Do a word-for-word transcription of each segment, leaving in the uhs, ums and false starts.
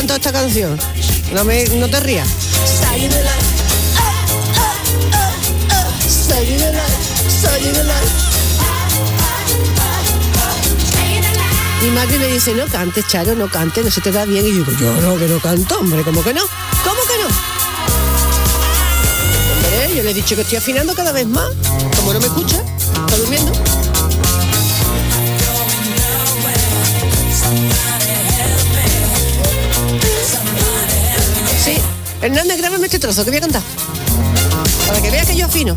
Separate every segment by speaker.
Speaker 1: cantado esta canción. No, me, no te rías. Mi madre me dice, no cantes, Charo, no cantes, no se te da bien. Y digo, yo no, que no canto, hombre, ¿cómo que no? ¿Cómo que no? Hombre, yo le he dicho que estoy afinando cada vez más. Como no me escucha, está durmiendo. Sí, Hernández, grábame este trozo que voy a cantar, para que veas que yo afino.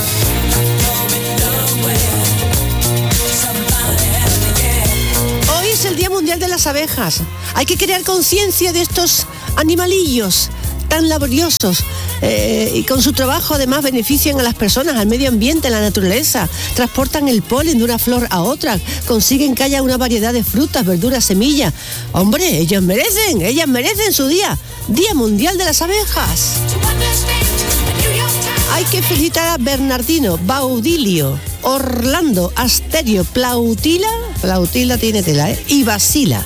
Speaker 1: Hoy es el Día Mundial de las Abejas. Hay que crear conciencia de estos animalillos tan laboriosos eh, y con su trabajo además benefician a las personas, al medio ambiente, a la naturaleza, transportan el polen de una flor a otra, consiguen que haya una variedad de frutas, verduras, semillas. Hombre, ellos merecen, ellas merecen su día, Día Mundial de las Abejas. Hay que felicitar a Bernardino, Baudilio, Orlando, Asterio, Plautila, Plautila tiene tela, ¿eh? Y Basila.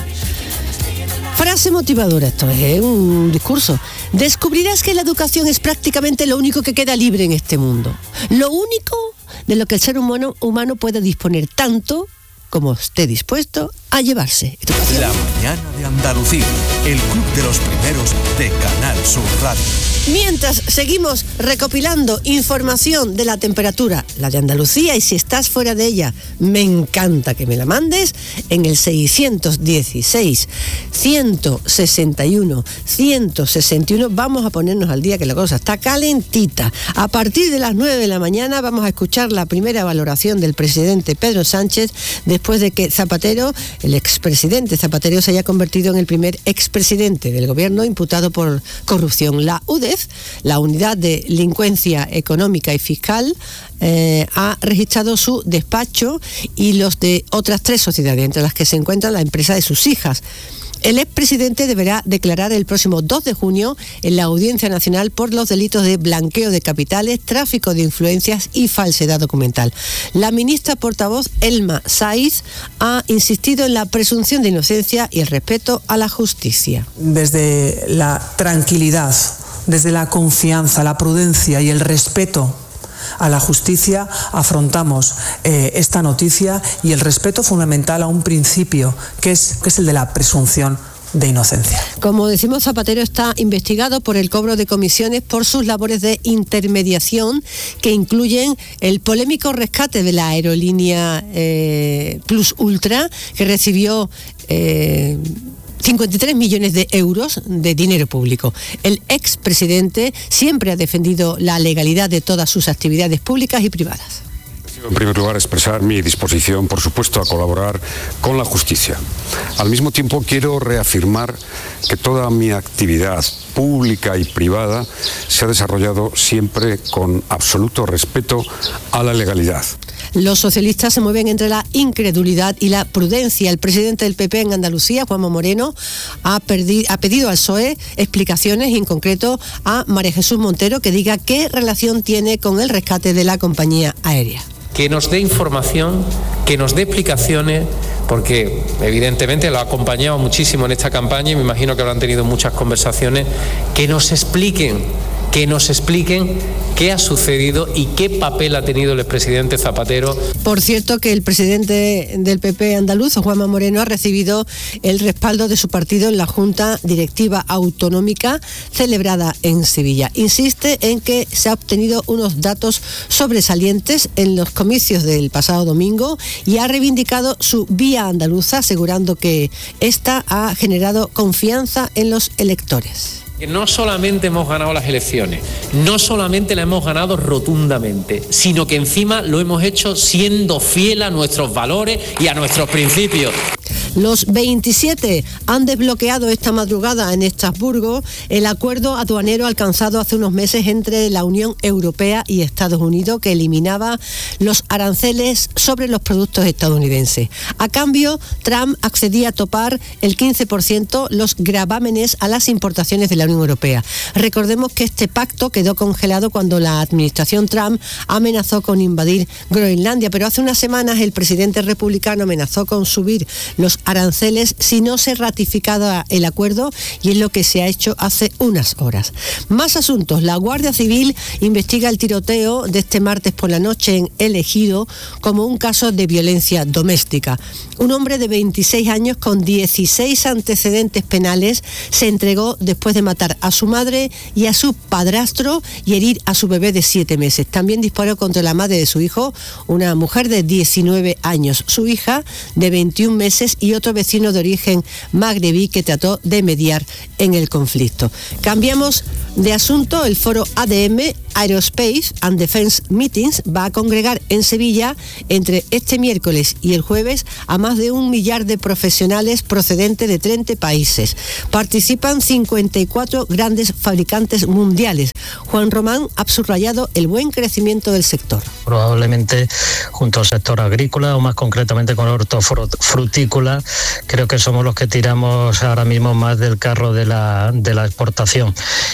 Speaker 1: Frase motivadora, esto es un discurso. Descubrirás que la educación es prácticamente lo único que queda libre en este mundo. Lo único de lo que el ser humano, humano puede disponer tanto como esté dispuesto a llevarse. Educación.
Speaker 2: La mañana de Andalucía, el club de los primeros de Canal Sur Radio.
Speaker 1: Mientras seguimos recopilando información de la temperatura, la de Andalucía, y si estás fuera de ella, me encanta que me la mandes en el seiscientos dieciséis, ciento sesenta y uno, ciento sesenta y uno. Vamos a ponernos al día, que la cosa está calentita. A partir de las nueve de la mañana vamos a escuchar la primera valoración del presidente Pedro Sánchez después de que Zapatero, el expresidente Zapatero, se haya convertido en el primer expresidente del gobierno imputado por corrupción. La U D E F, la Unidad de Delincuencia Económica y Fiscal, eh, ha registrado su despacho y los de otras tres sociedades, entre las que se encuentra la empresa de sus hijas. El expresidente deberá declarar el próximo dos de junio en la Audiencia Nacional por los delitos de blanqueo de capitales, tráfico de influencias y falsedad documental. La ministra portavoz Elma Saiz ha insistido en la presunción de inocencia y el respeto a la justicia.
Speaker 3: Desde la tranquilidad, desde la confianza, la prudencia y el respeto a la justicia afrontamos eh, esta noticia, y el respeto fundamental a un principio que es, que es el de la presunción de inocencia.
Speaker 1: Como decimos, Zapatero está investigado por el cobro de comisiones por sus labores de intermediación, que incluyen el polémico rescate de la aerolínea eh, Plus Ultra, que recibió Eh, cincuenta y tres millones de euros de dinero público. El expresidente siempre ha defendido la legalidad de todas sus actividades públicas y privadas.
Speaker 4: En primer lugar, expresar mi disposición, por supuesto, a colaborar con la justicia. Al mismo tiempo, quiero reafirmar que toda mi actividad pública y privada se ha desarrollado siempre con absoluto respeto a la legalidad.
Speaker 1: Los socialistas se mueven entre la incredulidad y la prudencia. El presidente del P P en Andalucía, Juanma Moreno, ha, perdi- ha pedido al P S O E explicaciones, y en concreto a María Jesús Montero, que diga qué relación tiene con el rescate de la compañía aérea.
Speaker 5: Que nos dé información, que nos dé explicaciones, porque evidentemente lo ha acompañado muchísimo en esta campaña y me imagino que habrán tenido muchas conversaciones. Que nos expliquen, que nos expliquen qué ha sucedido y qué papel ha tenido el expresidente Zapatero.
Speaker 1: Por cierto, que el presidente del P P andaluz, Juanma Moreno, ha recibido el respaldo de su partido en la Junta Directiva Autonómica celebrada en Sevilla. Insiste en que se han obtenido unos datos sobresalientes en los comicios del pasado domingo y ha reivindicado su vía andaluza, asegurando que esta ha generado confianza en los electores.
Speaker 5: Que no solamente hemos ganado las elecciones, no solamente las hemos ganado rotundamente, sino que encima lo hemos hecho siendo fiel a nuestros valores y a nuestros principios.
Speaker 1: Los veintisiete han desbloqueado esta madrugada en Estrasburgo el acuerdo aduanero alcanzado hace unos meses entre la Unión Europea y Estados Unidos, que eliminaba los aranceles sobre los productos estadounidenses. A cambio, Trump accedía a topar el quince por ciento los gravámenes a las importaciones de la Unión Europea. Recordemos que este pacto quedó congelado cuando la administración Trump amenazó con invadir Groenlandia, pero hace unas semanas el presidente republicano amenazó con subir los aranceles si no se ratificaba el acuerdo, y es lo que se ha hecho hace unas horas. Más asuntos. La Guardia Civil investiga el tiroteo de este martes por la noche en El Ejido como un caso de violencia doméstica. Un hombre de veintiséis años con dieciséis antecedentes penales se entregó después de matar a su madre y a su padrastro y herir a su bebé de siete meses. También disparó contra la madre de su hijo, una mujer de diecinueve años, su hija de veintiún meses y otro vecino de origen magrebí que trató de mediar en el conflicto. Cambiamos de asunto. El foro A D M, Aerospace and Defense Meetings, va a congregar en Sevilla entre este miércoles y el jueves a más de un millar de profesionales procedentes de treinta países. Participan cincuenta y cuatro grandes fabricantes mundiales. Juan Román ha subrayado el buen crecimiento del sector.
Speaker 6: Probablemente junto al sector agrícola, o más concretamente con hortofrutícola, creo que somos los que tiramos ahora mismo más del carro de la, de la exportación.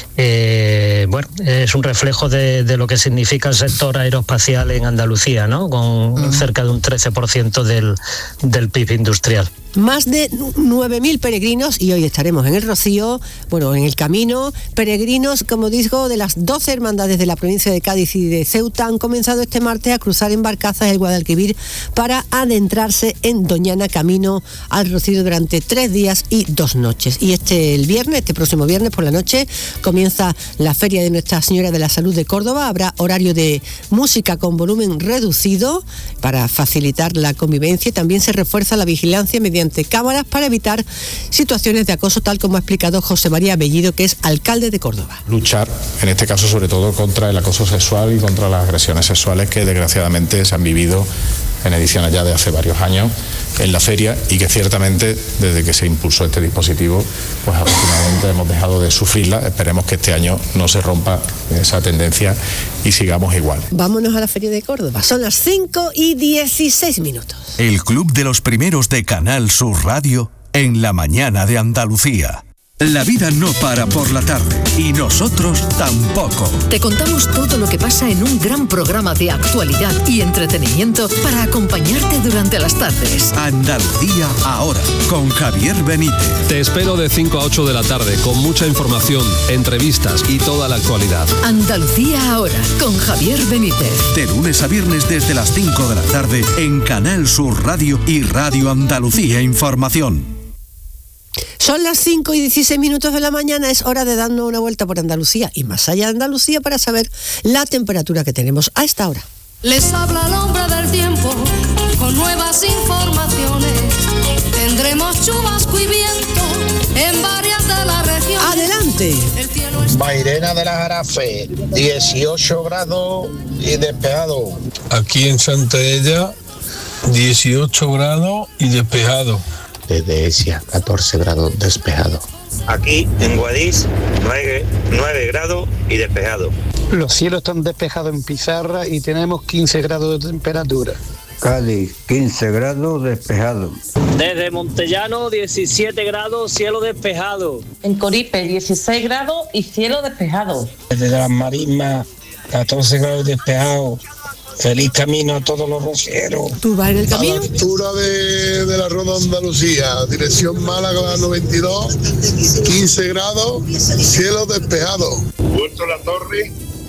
Speaker 6: Eh, bueno, es un reflejo de, de lo que significa el sector aeroespacial en Andalucía, ¿no? Con uh-huh. cerca de un trece por ciento del, del P I B industrial.
Speaker 1: Más de nueve mil peregrinos, y hoy estaremos en el Rocío, bueno, en el camino. Peregrinos, como digo, de las doce hermandades de la provincia de Cádiz y de Ceuta han comenzado este martes a cruzar en barcazas el Guadalquivir para adentrarse en Doñana, camino al Rocío durante tres días y dos noches. Y este el viernes, este próximo viernes por la noche, comienza la Feria de Nuestra Señora de la Salud de Córdoba. Habrá horario de música con volumen reducido para facilitar la convivencia, y también se refuerza la vigilancia mediante cámaras para evitar situaciones de acoso, tal como ha explicado José María Bellido, que es alcalde de Córdoba.
Speaker 7: Luchar, en este caso sobre todo, contra el acoso sexual y contra las agresiones sexuales que desgraciadamente se han vivido en ediciones ya de hace varios años en la feria, y que ciertamente desde que se impulsó este dispositivo pues afortunadamente hemos dejado de sufrirla. Esperemos que este año no se rompa esa tendencia y sigamos igual.
Speaker 1: Vámonos a la Feria de Córdoba. Son las cinco y dieciséis minutos.
Speaker 2: El Club de los Primeros de Canal Sur Radio en la mañana de Andalucía. La vida no para por la tarde y nosotros tampoco.
Speaker 8: Te contamos todo lo que pasa en un gran programa de actualidad y entretenimiento para acompañarte durante las tardes.
Speaker 2: Andalucía ahora, con Javier Benítez.
Speaker 9: Te espero de cinco a ocho de la tarde con mucha información, entrevistas y toda la actualidad.
Speaker 8: Andalucía ahora, con Javier Benítez.
Speaker 2: De lunes a viernes desde las cinco de la tarde en Canal Sur Radio y Radio Andalucía Información.
Speaker 1: Son las cinco y dieciséis minutos de la mañana, es hora de darnos una vuelta por Andalucía y más allá de Andalucía para saber la temperatura que tenemos a esta hora.
Speaker 10: Les habla el hombre del tiempo con nuevas informaciones. Tendremos chubasco y viento en varias de las regiones.
Speaker 1: ¡Adelante!
Speaker 11: Mairena de la Jarafe, dieciocho grados y despejado.
Speaker 12: Aquí en Santa Ella, dieciocho grados y despejado.
Speaker 11: Desde Esia, catorce grados despejado.
Speaker 13: Aquí en Guadix, nueve grados y despejado.
Speaker 14: Los cielos están despejados en pizarra y tenemos quince grados de temperatura.
Speaker 15: Cádiz, quince grados despejado.
Speaker 16: Desde Montellano, diecisiete grados, cielo despejado.
Speaker 17: En Coripe, dieciséis grados y cielo despejado.
Speaker 18: Desde las Marismas, catorce grados despejado. Feliz camino a todos los rocieros.
Speaker 1: ¿Tú vas en el camino?
Speaker 19: A la altura de, de la Ronda Andalucía, dirección Málaga noventa y dos, quince grados, cielo despejado.
Speaker 20: Puerto La Torre,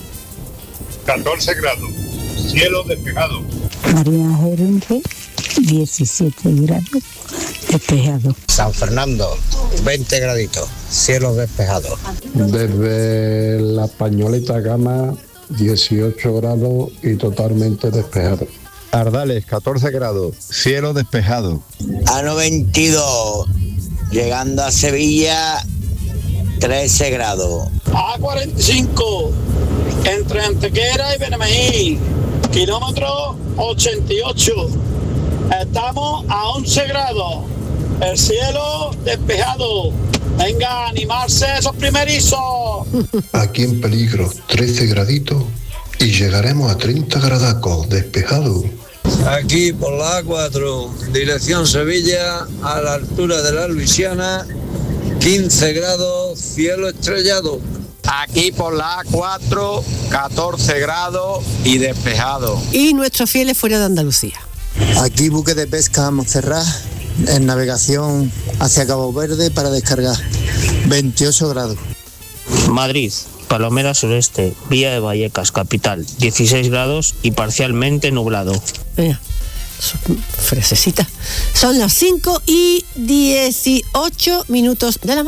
Speaker 20: catorce grados, cielo despejado.
Speaker 21: María Jerenque, diecisiete grados, despejado.
Speaker 11: San Fernando, veinte graditos, cielo despejado.
Speaker 22: Desde la Pañoleta Gama, dieciocho grados y totalmente despejado.
Speaker 23: Ardales, catorce grados, cielo despejado.
Speaker 24: A noventa y dos, llegando a Sevilla, trece grados.
Speaker 25: A cuarenta y cinco, entre Antequera y Benemejil, kilómetro ochenta y ocho. Estamos a once grados, el cielo despejado. Venga, a animarse esos primerizos.
Speaker 22: Aquí en peligro, trece graditos y llegaremos a treinta gradacos, despejado.
Speaker 26: Aquí por la A cuatro, dirección Sevilla, a la altura de la Luisiana, quince grados, cielo estrellado.
Speaker 11: Aquí por la A cuatro, catorce grados y despejado.
Speaker 1: Y nuestros fieles fuera de Andalucía.
Speaker 27: Aquí buque de pesca Montserrat,
Speaker 3: en navegación hacia Cabo Verde para descargar. veintiocho grados.
Speaker 4: Madrid, Palomera Sureste, Vía de Vallecas, capital, dieciséis grados y parcialmente nublado.
Speaker 1: Mira, fresecita. Son las cinco y dieciocho minutos de la mañana.